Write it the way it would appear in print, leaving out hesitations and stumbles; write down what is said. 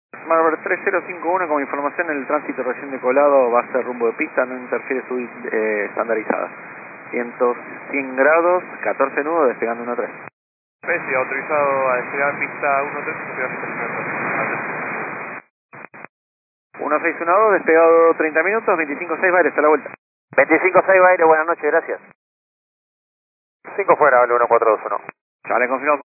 Marver 3051, como información, el tránsito recién decolado va a ser rumbo de pista, no interfiere su estandarizada. Vientos 100 grados, 14 nudos, despegando 1-3. Pesi, autorizado a despegar pista 1-3, efectivamente. 1612, despegado 30 minutos, 25-6, Baires, a la vuelta. 25-6 Baires, buenas noches, gracias. 5 fuera, vale 1421. Ya le confirmamos.